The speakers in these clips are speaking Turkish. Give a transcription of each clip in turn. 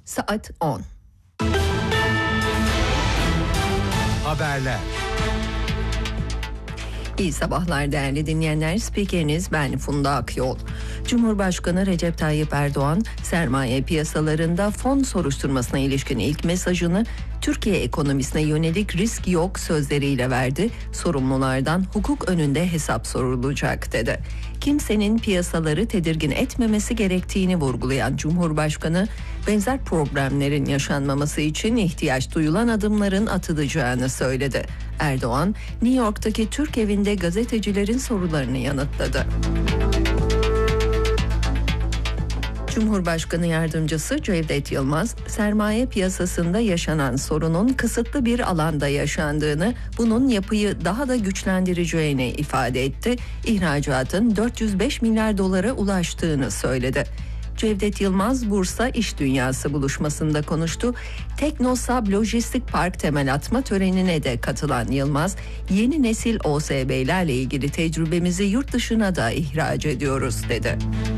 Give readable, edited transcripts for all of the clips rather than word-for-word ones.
Saat 10. Haberler. İyi sabahlar değerli dinleyenler. Spikeriniz ben Funda Akyol. Cumhurbaşkanı Recep Tayyip Erdoğan, sermaye piyasalarında fon soruşturmasına ilişkin ilk mesajını Türkiye ekonomisine yönelik risk yok sözleriyle verdi. Sorumlulardan hukuk önünde hesap sorulacak dedi. Kimsenin piyasaları tedirgin etmemesi gerektiğini vurgulayan Cumhurbaşkanı, benzer problemlerin yaşanmaması için ihtiyaç duyulan adımların atılacağını söyledi. Erdoğan, New York'taki Türk Evi'nde gazetecilerin sorularını yanıtladı. Cumhurbaşkanı Yardımcısı Cevdet Yılmaz, sermaye piyasasında yaşanan sorunun kısıtlı bir alanda yaşandığını, bunun yapıyı daha da güçlendireceğini ifade etti. İhracatın 405 milyar dolara ulaştığını söyledi. Cevdet Yılmaz, Bursa İş Dünyası buluşmasında konuştu. Teknosab Lojistik Park temel atma törenine de katılan Yılmaz, yeni nesil OSB'lerle ilgili tecrübemizi yurt dışına da ihraç ediyoruz dedi.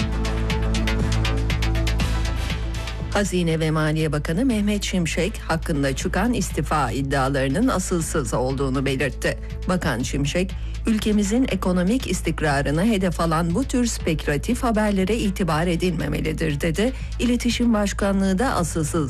Hazine ve Maliye Bakanı Mehmet Şimşek hakkında çıkan istifa iddialarının asılsız olduğunu belirtti. Bakan Şimşek, ülkemizin ekonomik istikrarını hedef alan bu tür spekülatif haberlere itibar edilmemelidir dedi. İletişim Başkanlığı da asılsız